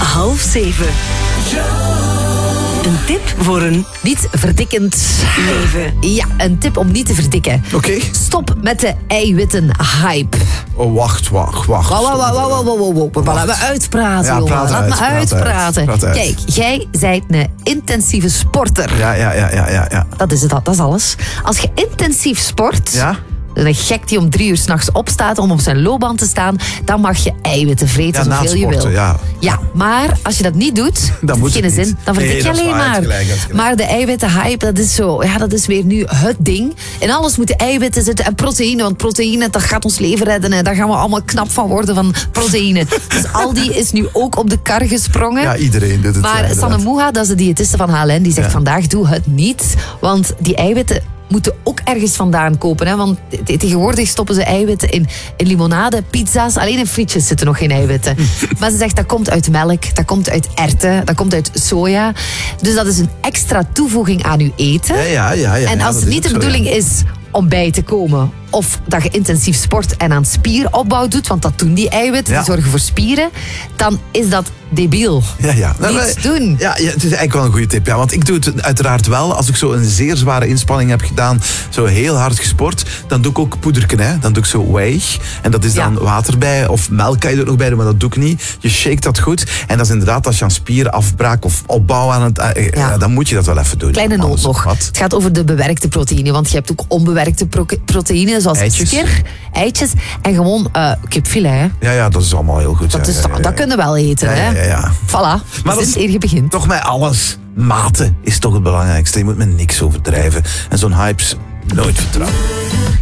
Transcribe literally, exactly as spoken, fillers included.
half zeven. Een tip voor een niet verdikkend leven. Ja, een tip om niet te verdikken. Oké. Okay. Stop met de eiwitten-hype. Oh, wacht, wacht, wacht. Wow, wow, wow, wow, wow, wow, wow. Laat me uitpraten, ja, jongen. Laat uit, me uitpraten. Uit, praat uit. Kijk, jij bent een intensieve sporter. Ja, ja, ja, ja, ja, ja. Dat is het, dat is alles. Als je intensief sport... Ja? Een gek die om drie uur 's nachts opstaat om op zijn loopband te staan, dan mag je eiwitten vreten ja, zoveel je wil. Ja. ja, maar als je dat niet doet, dan heeft geen zin. Dan verdik nee, je alleen maar. Gelijk, maar de eiwittenhype, dat is zo, ja, dat is weer nu het ding. In alles moeten eiwitten zitten en proteïne, want proteïne, dat gaat ons leven redden. En daar gaan we allemaal knap van worden van proteïne. Dus Aldi is nu ook op de kar gesprongen. Ja, iedereen doet het. Maar ja, Sanne Moeha, dat is de diëtiste van H L N, die zegt ja. vandaag doe het niet, want die eiwitten moeten ook ergens vandaan kopen. Hè? Want tegenwoordig stoppen ze eiwitten in, in limonade, pizza's. Alleen in frietjes zitten nog geen eiwitten. Maar ze zegt dat komt uit melk, dat komt uit erwten, dat komt uit soja. Dus dat is een extra toevoeging aan uw eten. Ja, ja, ja, ja, en als ja, het niet de bedoeling zo, ja. is om bij te komen, of dat je intensief sport en aan spieropbouw doet, want dat doen die eiwitten, ja. die zorgen voor spieren, dan is dat debiel. Ja, ja. Nou, Niets doen. Ja, ja, het is eigenlijk wel een goede tip. Ja, want ik doe het uiteraard wel. Als ik zo een zeer zware inspanning heb gedaan, zo heel hard gesport, dan doe ik ook poederken. Hè. Dan doe ik zo whey. En dat is dan ja. water bij. Of melk kan je er nog bij doen, maar dat doe ik niet. Je shake dat goed. En dat is inderdaad, als je aan spierafbraak of opbouw aan het... Uh, ja. Ja, dan moet je dat wel even doen. Kleine noot nog. Wat? Het gaat over de bewerkte proteïne. Want je hebt ook onbewerkte pro- proteïne, zoals eitjes. Skir, eitjes en gewoon uh, kipfilet. Hè. Ja, ja, dat is allemaal heel goed. Dat, ja, is, ja, ja, ja. dat kunnen we wel eten. Ja, hè. ja, ja, ja. Voilà, maar dat is eer je begint. Toch met alles. Mate is toch het belangrijkste. Je moet met niks overdrijven. En zo'n hypes nooit vertrouwen.